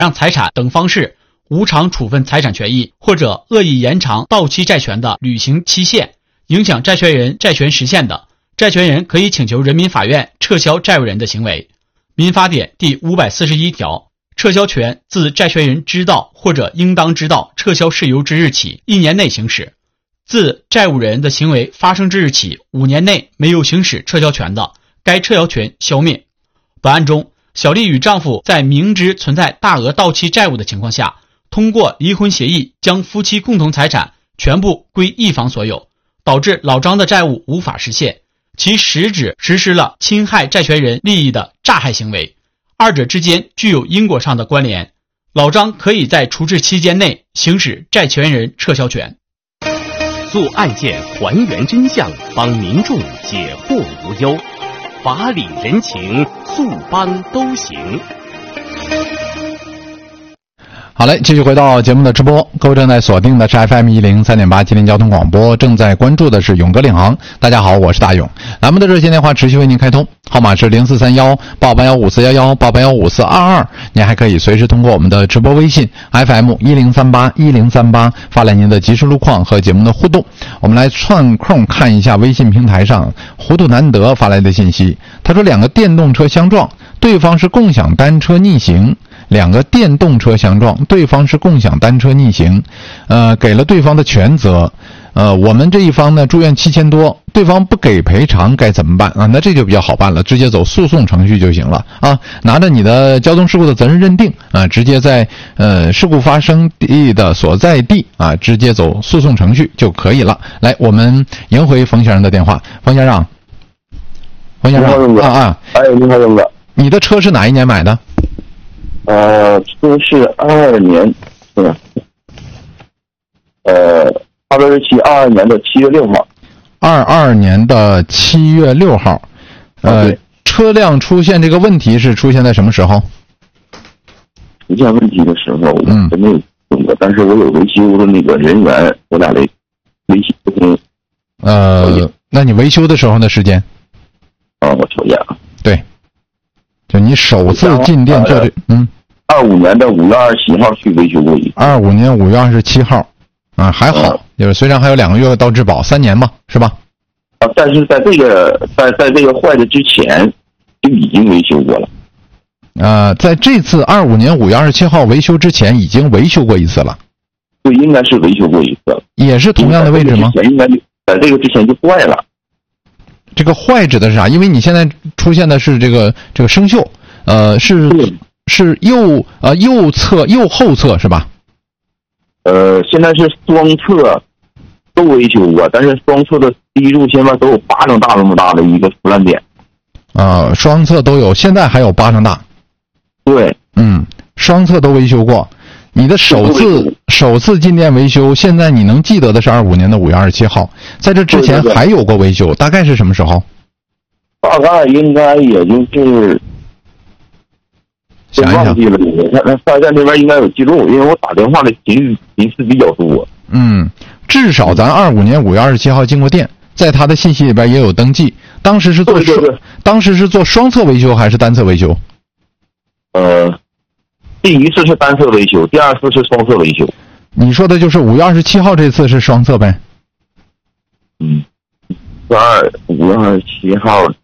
让财产等方式无偿处分财产权益，或者恶意延长到期债权的履行期限，影响债权人债权实现的，债权人可以请求人民法院撤销债务人的行为。民法典第541条，撤销权自债权人知道或者应当知道撤销事由之日起1年内行使，自债务人的行为发生之日起5年内没有行使撤销权的，该撤销权消灭。本案中，小丽与丈夫在明知存在大额到期债务的情况下，通过离婚协议将夫妻共同财产全部归一方所有，导致老张的债务无法实现，其实质实施了侵害债权人利益的诈害行为，二者之间具有因果上的关联。老张可以在处置期间内行使债权人撤销权。 做案件还原真相，帮民众解惑无忧，法理人情，诉帮都行。 好嘞，继续回到节目的直播，各位正在锁定的是 FM 103.8吉林交通广播，正在关注的是勇哥领航。大家好，我是大勇。栏目的热线电话持续为您开通，号码是043188154118155422。您还可以随时通过我们的直播微信 FM 1038发来您的即时路况和节目的互动。我们来串空看一下微信平台上糊涂难得发来的信息，他说2个电动车相撞，对方是共享单车逆行。2个电动车相撞，对方是共享单车逆行，给了对方的全责，我们这一方呢住院7000多，对方不给赔偿该怎么办啊？那这就比较好办了，直接走诉讼程序就行了啊，拿着你的交通事故的责任认定啊，直接在事故发生地的所在地啊，直接走诉讼程序就可以了。来，我们迎回冯先生的电话，冯先生， 你好，勇哥。 哎， 你好，勇哥。 你的车是哪一年买的？ 车是22年，发表日期22年的7月6号。 22年的7月6号，车辆出现这个问题是出现在什么时候？ 出现问题的时候，我真没有懂过，但是我有维修的那个人员，我俩的维修。 那你维修的时候的时间？ 我瞅一眼啊。 对，就你首次进店做这 ，25年的5月27号去维修过一次。 25年5月27号，啊，还好，就是虽然还有2个月到质保，3年吧，是吧？ 但是在这个坏的之前就已经维修过了。 在这次25年5月27号维修之前已经维修过一次了。 对，应该是维修过一次了。也是同样的位置吗？ 应该在这个之前就坏了。 这个坏指的是啥？因为你现在出现的是这个生锈，是右侧右后侧是吧？ 现在是双侧都维修过，但是双侧的低柱现在都有巴掌大那么大的一个腐烂点。 双侧都有，现在还有巴掌大。 对， 双侧都维修过。你的首次进店维修，现在你能记得的是25年的5月27号，在这之前还有过维修，大概是什么时候？ 大概应该也就是想一想， 忘记了。那4S店那边应该有记录，因为我打电话的频次比较多。 至少咱25年5月27号进过店，在他的信息里边也有登记。当时是做双侧维修还是单侧维修？ 第一次是单侧维修，第二次是双侧维修。 你说的就是5月27号这次是双侧呗 ？5月27号的，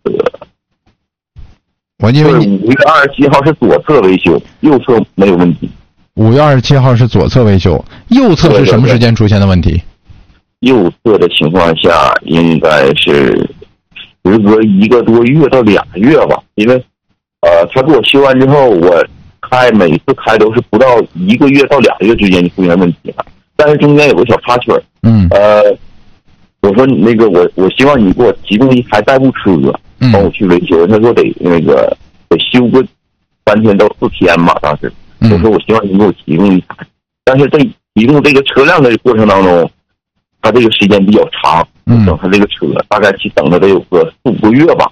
我因为 5月27号是左侧维修，右侧没有问题。 5月27号是左侧维修，右侧是什么时间出现的问题？ 右侧的情况下应该是时隔1个多月到2个月吧，因为他给我修完之后，我每次开都是不到1个月到2个月之间就出现问题了，但是中间有个小插曲。我说那个我希望你给我提供一台代步车，帮我去维修。他说得修个3天到4天嘛，当时我说我希望你给我提供一台，但是在提供这个车辆的过程当中，他这个时间比较长，等他这个车大概去等了得有个4、5个月吧。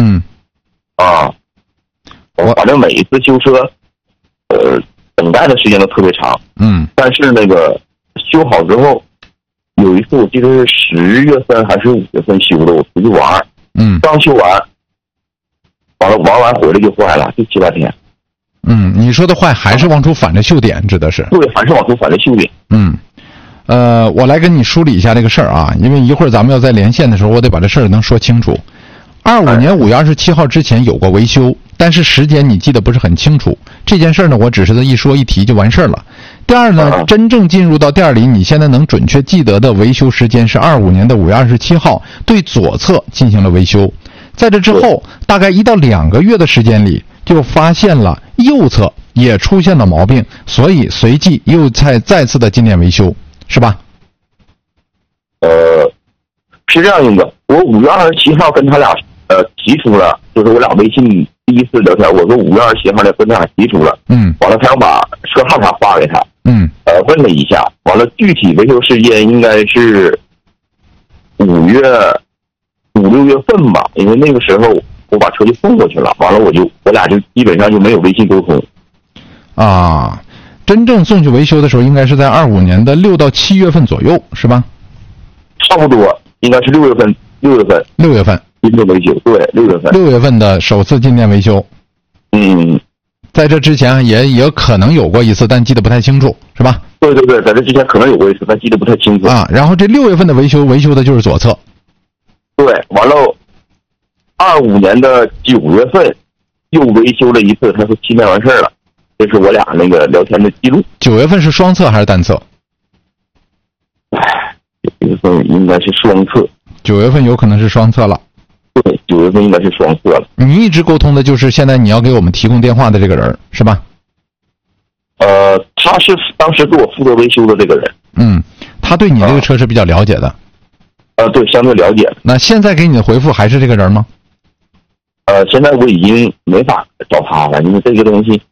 反正每一次修车，等待的时间都特别长。但是那个修好之后，有一次我记得是10月份还是5月份修的，我出去玩，刚修完，玩完回来就坏了，就7、8天。 你说的坏还是往出反着锈点，指的是？ 对，还是往出反着锈点。 我来跟你梳理一下这个事儿啊，因为一会儿咱们要在连线的时候，我得把这事儿能说清楚。25年5月27号之前有过维修，但是时间你记得不是很清楚。这件事儿呢，我只是一说一提就完事儿了。第二呢，真正进入到店里，你现在能准确记得的维修时间是25年的5月27号，对左侧进行了维修。在这之后，大概1到2个月的时间里，就发现了右侧也出现了毛病，所以随即又再次的进店维修，是吧？ 是这样，英哥，我5月27号跟他俩提出了，就是我俩微信第一次聊天，我说5月27号呢跟他俩提出了，完了他要把车号啥发给他，问了一下，完了具体维修时间应该是5、6月份吧，因为那个时候我把车就送过去了，完了我俩就基本上就没有微信沟通。 啊，真正送去维修的时候，应该是在25年的6到7月份左右，是吧？ 差不多，应该是6月份。 6月份进店维修，对，6月份。 6月份的首次进店维修。在这之前也有可能有过一次，但记得不太清楚，是吧？ 对，在这之前可能有过一次，但记得不太清楚。 然后这6月份的维修的就是左侧。 对，完了，25年的9月份又维修了一次，他说7天完事儿了，这是我俩那个聊天的记录。 9月份是双侧还是单侧 ？9月份应该是双侧。 9月份有可能是双侧了。 对，9月份应该是双侧了。 你一直沟通的就是现在你要给我们提供电话的这个人，是吧？ 他是当时给我负责维修的这个人。 他对你这个车是比较了解的。 对，相对了解。 那现在给你的回复还是这个人吗？ 现在我已经没法找他了，因为这个东西，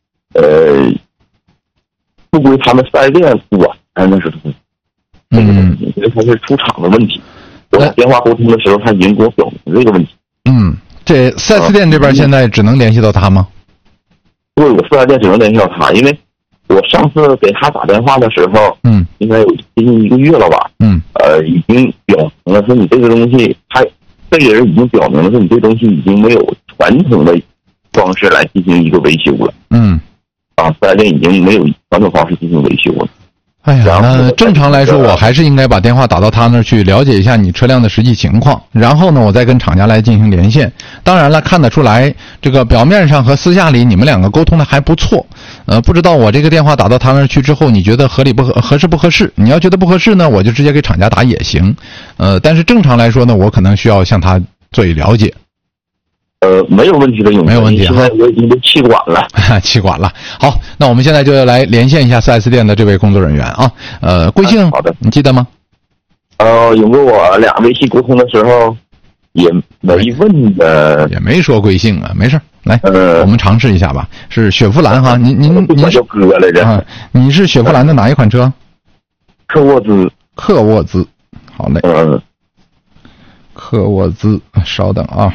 不归他们4S店管，那是这个东西，因为他是出厂的问题。我打电话沟通的时候，他已经给我表明这个问题。 这4S店这边现在只能联系到他吗？ 对，我4S店只能联系到他，因为我上次给他打电话的时候，应该有接近1个月了吧，已经表明了说你这个东西，这个人已经表明了说你这东西已经没有传统的方式来进行一个维修了。4S店已经没有传统方式进行维修了。 哎呀，那正常来说，我还是应该把电话打到他那儿去，了解一下你车辆的实际情况，然后呢，我再跟厂家来进行连线。当然了，看得出来，这个表面上和私下里你们两个沟通的还不错。不知道我这个电话打到他那儿去之后，你觉得合适不合适？你要觉得不合适呢，我就直接给厂家打也行。但是正常来说呢，我可能需要向他做一了解。 没有问题的， 没有问题。 现在我已经都气管了， 气管了。好，那我们现在就来连线一下 4S 店的这位工作人员啊。贵姓？ 好的， 你记得吗？ 有跟我俩微信沟通的时候，也没问的， 也没说贵姓啊，没事。来，我们尝试一下吧。是雪佛兰哈，您是哥来着？ 你是雪佛兰的哪一款车？ 科沃兹。 好嘞。科沃兹，稍等啊。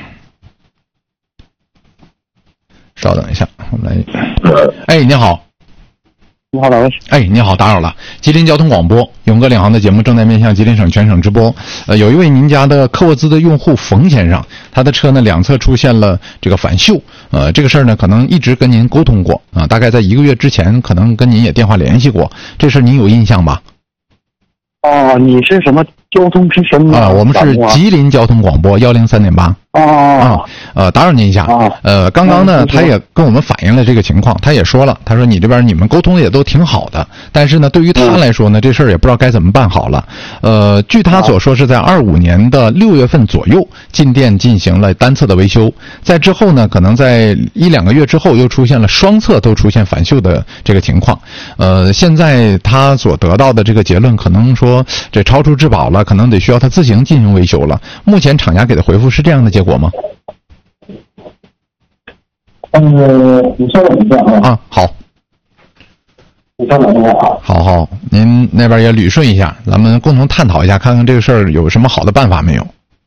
稍等一下，我们来。你好。 你好，哪位？ 你好，打扰了。吉林交通广播勇哥领航的节目正在面向吉林省全省直播。有一位您家的科沃兹的用户冯先生，他的车呢两侧出现了这个返锈。这个事儿呢可能一直跟您沟通过啊，大概在1个月之前，可能跟您也电话联系过。这事您有印象吧？ 你是什么交通之声我们是吉林交通广播103.8。打扰您一下。刚刚呢，他也跟我们反映了这个情况，他也说了，他说你这边你们沟通也都挺好的，但是呢，对于他来说呢，这事儿也不知道该怎么办好了。据他所说，是在25年的6月份左右进店进行了单侧的维修，在之后呢，可能在1、2个月之后又出现了双侧都出现返锈的这个情况。现在他所得到的这个结论，可能说这超出质保了，可能得需要他自行进行维修了。目前厂家给的回复是这样的结果吗？ 你稍等一下好。 你稍等一下啊。 好，您那边也捋顺一下，咱们共同探讨一下，看看这个事儿有什么好的办法没有。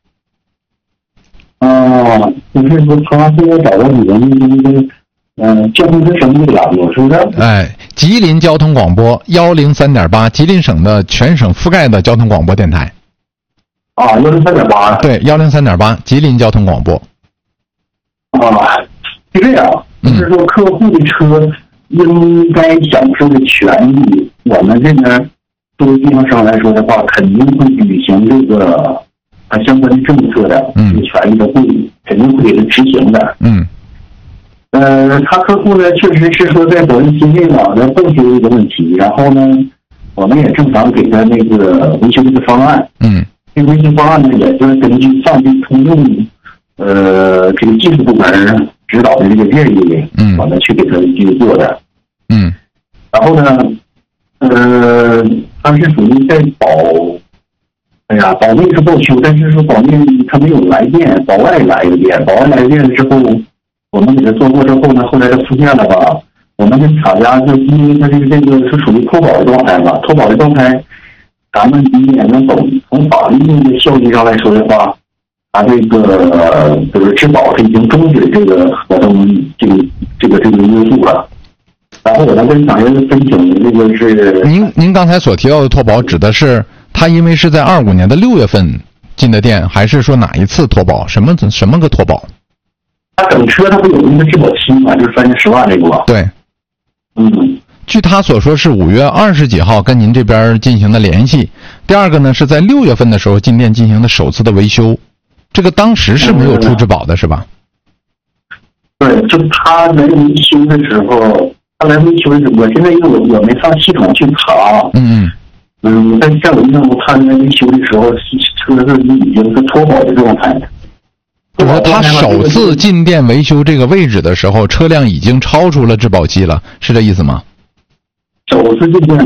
就是说他现在找到你们交通之声的栏目，是不是？ 吉林交通广播103.8，吉林省的全省覆盖的交通广播电台。 103.8。 对，103.8，吉林交通广播。 是这样，就是说客户的车应该享受的权益，我们这边作为地方上来说的话，肯定会履行这个相关的政策的，这个权益的肯定会给他执行的。他客户呢，确实是说在保利新电网的报修一个问题，然后呢，我们也正常给他那个维修的方案。这个维修方案呢，也是根据上级通用这个技术部门指导的这个建议，我们去给他去做的。然后呢，他是属于在保内是报修，但是说保内他没有来电，保外来的电，保外来电之后，我们给他做过之后呢，后来他出现了吧，我们的厂家就因为他这个是属于脱保的状态嘛，脱保的状态，咱们今年能从法律的效益上来说的话，他这个就是质保他已经终止这个合同这个约束了。然后我们跟厂家申请的这个是您刚才所提到的脱保指的是他因为是在25年的6月份进的店，还是说哪一次脱保？什么个脱保？ 他整车他不有那个质保期嘛，就是3年10万这个吧？ 对。据他所说是5月20几号跟您这边进行的联系，第二个呢是在6月份的时候进店进行的首次的维修，这个当时是没有出质保的是吧？ 对，就他来维修的时候，我现在因为我没上系统去查，但是在我印象中，他来维修的时候，车是已经是脱保的状态。 就说他首次进店维修这个位置的时候，车辆已经超出了质保期了，是这意思吗？ 首次进店，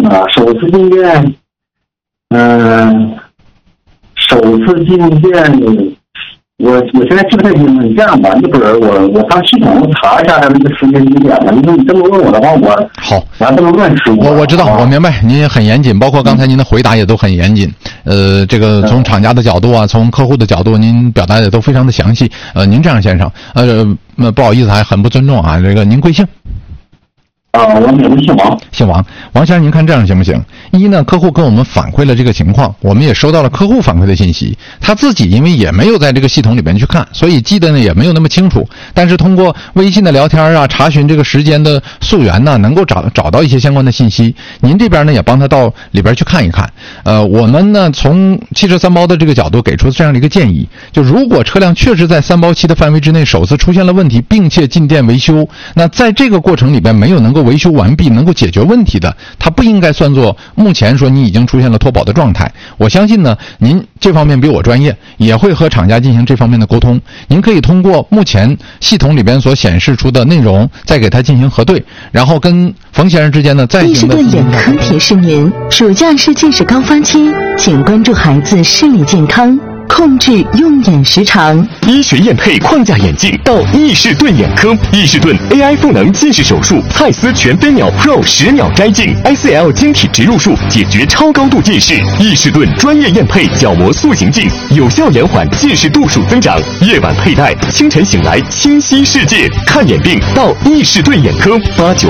我现在记不太清了。你这样吧，一会儿我上系统查一下他那个时间地点吧。因为你这么问我的话，我还不能乱说。 我知道，我明白，您也很严谨，包括刚才您的回答也都很严谨。这个从厂家的角度啊，从客户的角度，您表达的都非常的详细。您这样先生，不好意思，还很不尊重啊。这个您贵姓？ 我名字姓王。 姓王，王先生，您看这样行不行？一呢，客户跟我们反馈了这个情况，我们也收到了客户反馈的信息。他自己因为也没有在这个系统里面去看，所以记得呢也没有那么清楚。但是通过微信的聊天啊，查询这个时间的溯源呢，能够找到一些相关的信息。您这边呢也帮他到里边去看一看。我们呢从汽车三包的这个角度给出这样的一个建议，就如果车辆确实在3包期的范围之内首次出现了问题，并且进店维修，那在这个过程里边没有能够维修完毕能够解决问题的，它不应该算作目前说你已经出现了脱保的状态。我相信呢您这方面比我专业，也会和厂家进行这方面的沟通。您可以通过目前系统里边所显示出的内容再给它进行核对，然后跟冯先生之间呢再行的。 易士顿眼科提示您，暑假是近视高发期，请关注孩子视力健康，控制用眼时长。 医学验配框架眼镜到易士顿眼科，易士顿 AI 赋能近视手术，蔡司全飞秒 Pro 10秒摘镜 ，ICL 晶体植入术解决超高度近视。易士顿专业验配角膜塑形镜，有效延缓近视度数增长。夜晚佩戴，清晨醒来清晰世界。看眼病到易士顿眼科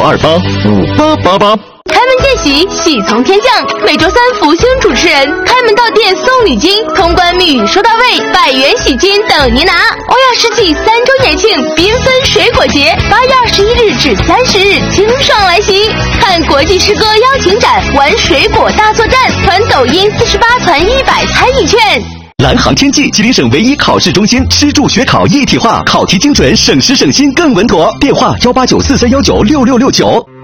，89285888。 开门见喜，喜从天降。每周3福星主持人开门到店送礼金，通关密语收到位，100元喜金等您拿。欧亚世纪3周年庆缤纷水果节，8月21日至30日清爽来袭。看国际诗歌邀请展，玩水果大作战，团抖音48团100参与券。 蓝航天际，吉林省唯一考试中心，吃住学考一体化，考题精准，省时省心更稳妥。电话18943196669。